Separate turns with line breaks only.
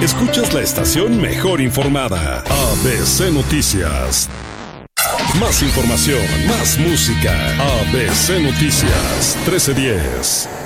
Escuchas la estación mejor informada, ABC Noticias. Más información, más música, ABC Noticias 1310.